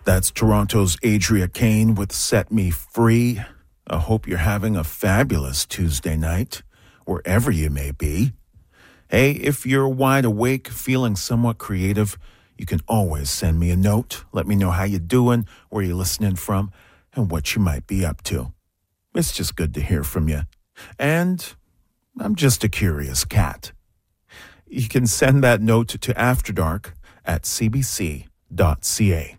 That's Toronto's Adria Kane with Set Me Free. I hope you're having a fabulous Tuesday night, wherever you may be. Hey, if you're wide awake, feeling somewhat creative, you can always send me a note. Let me know how you're doing, where you're listening from, and what you might be up to. It's just good to hear from you. And I'm just a curious cat. You can send that note to afterdark@cbc.ca.